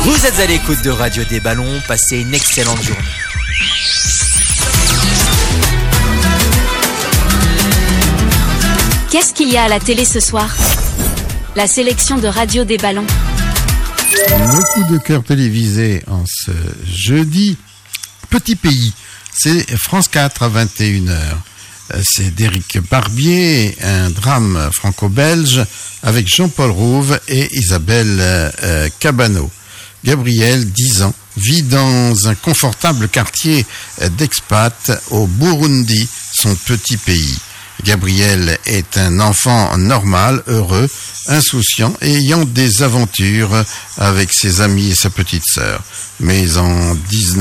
Vous êtes à l'écoute de Radio des Ballons, passez une excellente journée. Qu'est-ce qu'il y a à la télé ce soir? La sélection de Radio des Ballons. Le coup de cœur télévisé en ce jeudi. Petit pays, c'est France 4 à 21h. C'est d'Éric Barbier, un drame franco-belge avec Jean-Paul Rouve et Isabelle Cabano. Gabriel, 10 ans, vit dans un confortable quartier d'expat au Burundi, son petit pays. Gabriel est un enfant normal, heureux, insouciant et ayant des aventures avec ses amis et sa petite sœur. Mais en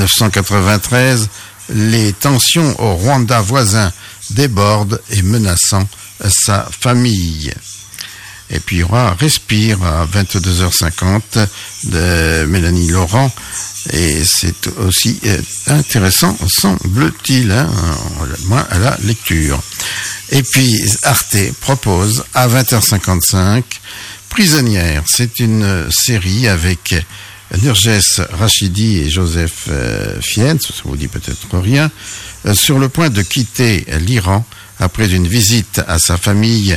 1993, les tensions au Rwanda voisin débordent et menaçant sa famille. Et puis il y aura Respire à 22h50 de Mélanie Laurent. Et c'est aussi intéressant, semble-t-il, moins à la lecture. Et puis Arte propose à 20h55 Prisonnière. C'est une série avec Nurges Rachidi et Joseph Fiennes, ça vous dit peut-être rien, sur le point de quitter l'Iran après une visite à sa famille.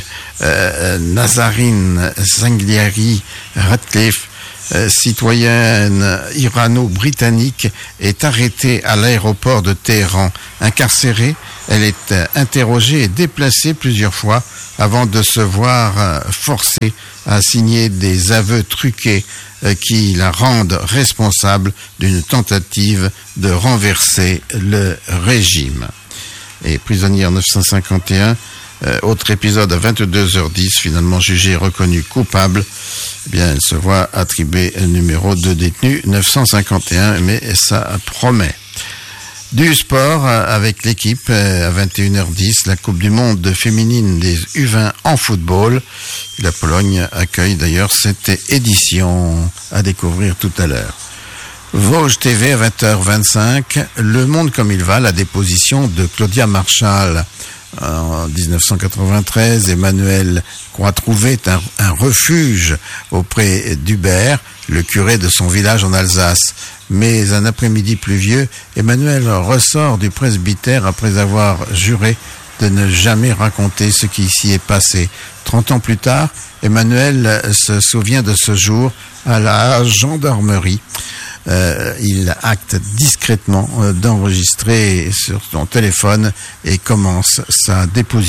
Nazarine Zangliari Ratcliffe, citoyenne irano-britannique, est arrêtée à l'aéroport de Téhéran. Incarcérée, elle est interrogée et déplacée plusieurs fois avant de se voir forcée à signer des aveux truqués qui la rendent responsable d'une tentative de renverser le régime. Et Prisonnière 951, autre épisode à 22h10, finalement jugée et reconnue coupable, eh bien, elle se voit attribuer un numéro de détenu 951, mais ça promet. Du sport avec l'équipe à 21h10, la Coupe du Monde féminine des U20 en football. La Pologne accueille d'ailleurs cette édition à découvrir tout à l'heure. Vosges TV à 20h25, Le Monde comme il va, la déposition de Claudia Marchal. En 1993, Emmanuel Croix-Trouvé est un refuge auprès d'Hubert, le curé de son village en Alsace. Mais un après-midi pluvieux, Emmanuel ressort du presbytère après avoir juré de ne jamais raconter ce qui s'y est passé. 30 ans plus tard, Emmanuel se souvient de ce jour à la gendarmerie. Il acte discrètement d'enregistrer sur son téléphone et commence sa déposition.